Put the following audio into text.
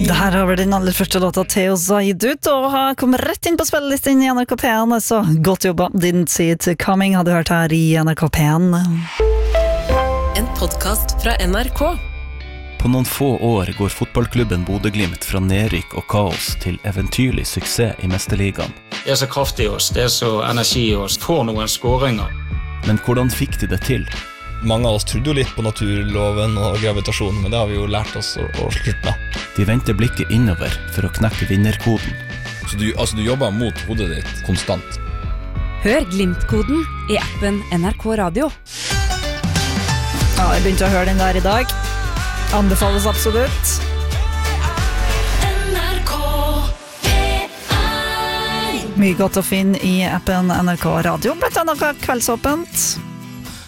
Det her har vært den aller første låta Theo Zaid ut, og har kommet rett inn på spillelisten i NRK P1, så godt jobba. Didn't see it coming, hadde hørt her i NRK P1. En podcast fra NRK. På noen få år går fotballklubben Bodø/Glimt fra nedrykk og kaos til eventyrlig suksess i Mesterligaen. Det så kraftig i oss, det så energi i oss, får noen skåringer. Men hvordan fikk de det til? Mange av oss trodde jo litt på naturloven og gravitasjonen, men det har vi jo lært oss å slutte med. De vendte blikket innover for å knekke vinnerkoden. Så du jobber mot hodet ditt konstant. Hør Glimt-koden i appen NRK Radio. Ja, jeg begynte å høre den der i dag. Anbefales absolutt. Mye godt å finne i appen NRK Radio, blant annet Kveldsåpent.